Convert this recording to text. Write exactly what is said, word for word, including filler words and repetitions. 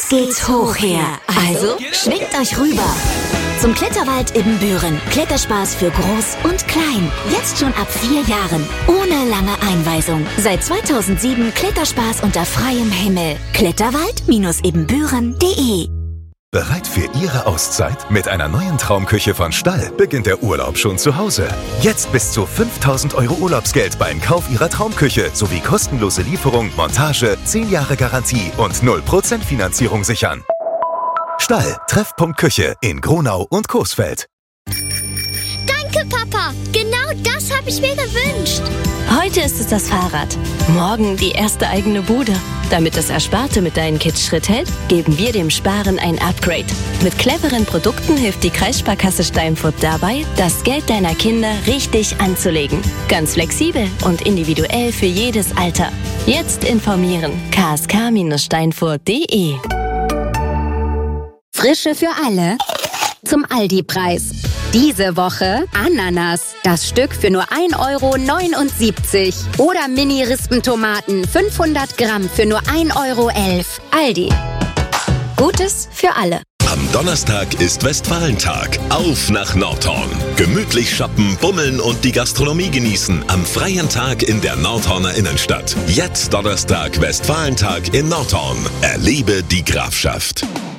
geht's hoch her. Also schwingt euch rüber zum Kletterwald Ibbenbüren. Kletterspaß für Groß und Klein. Jetzt schon ab vier Jahren. Ohne lange Einweisung. Seit zweitausendsieben Kletterspaß unter freiem Himmel. Kletterwald Ibbenbüren punkt de. Bereit für Ihre Auszeit? Mit einer neuen Traumküche von Stall beginnt der Urlaub schon zu Hause. Jetzt bis zu fünftausend Euro Urlaubsgeld beim Kauf Ihrer Traumküche sowie kostenlose Lieferung, Montage, zehn Jahre Garantie und null Prozent Finanzierung sichern. Stall, Treffpunkt Küche in Gronau und Coesfeld. Danke, Papa. Genau das habe ich mir gewünscht. Heute ist es das Fahrrad, morgen die erste eigene Bude. Damit das Ersparte mit deinen Kids Schritt hält, geben wir dem Sparen ein Upgrade. Mit cleveren Produkten hilft die Kreissparkasse Steinfurt dabei, das Geld deiner Kinder richtig anzulegen. Ganz flexibel und individuell für jedes Alter. Jetzt informieren. k s k Steinfurt punkt de. Frische für alle zum Aldi-Preis. Diese Woche Ananas, das Stück für nur ein Euro neunundsiebzig. Oder Mini-Rispentomaten, fünfhundert Gramm für nur ein Euro elf. Aldi. Gutes für alle. Am Donnerstag ist Westfalentag. Auf nach Nordhorn. Gemütlich shoppen, bummeln und die Gastronomie genießen am freien Tag in der Nordhorner Innenstadt. Jetzt Donnerstag Westfalentag in Nordhorn. Erlebe die Grafschaft.